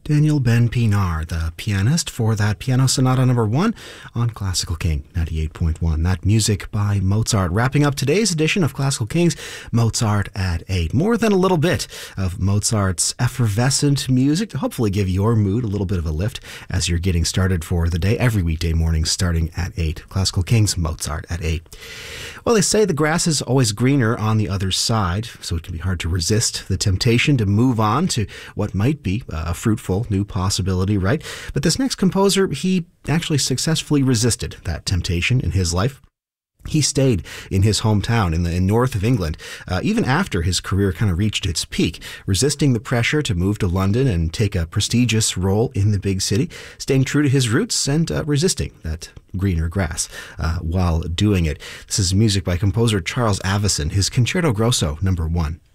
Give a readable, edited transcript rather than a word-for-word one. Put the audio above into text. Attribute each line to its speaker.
Speaker 1: Daniel Ben Pinar, the pianist, for that Piano Sonata number 1 on Classical King 98.1. That music by Mozart. Wrapping up today's edition of Classical Kings, Mozart at 8. More than a little bit of Mozart's effervescent music to hopefully give your mood a little bit of a lift as you're getting started for the day. Every weekday morning starting at 8. Classical Kings, Mozart at 8. Well, they say the grass is always greener on the other side, so it can be hard to resist the temptation to move on to what might be a fruitful new possibility, right? But this next composer, he actually successfully resisted that temptation in his life. He stayed in his hometown in the north of England, even after his career kind of reached its peak, resisting the pressure to move to London and take a prestigious role in the big city, staying true to his roots and resisting that greener grass while doing it. This is music by composer Charles Avison, his Concerto Grosso number 1.